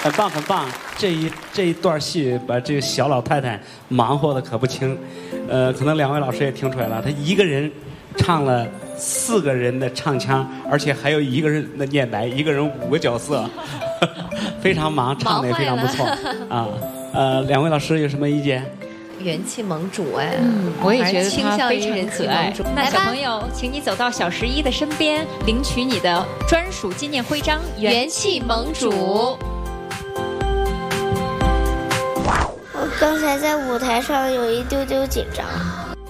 很棒很棒，这一段戏把这个小老太太忙活的可不轻，可能两位老师也听出来了，她一个人唱了4个人的唱腔，而且还有1个人的念白，一个人5个角色，非常忙，唱的也非常不错啊。两位老师有什么意见？ 元气盟主哎， 我也觉得倾向于人气盟主。 那小朋友，请你走到小11的身边，领取你的专属纪念徽章——元气盟主。 我刚才在舞台上有一丢丢紧张。